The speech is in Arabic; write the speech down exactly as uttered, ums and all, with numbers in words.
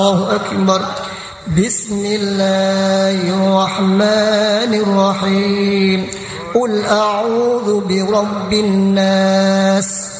الله أكبر. بسم الله الرحمن الرحيم. قل أعوذ برب الناس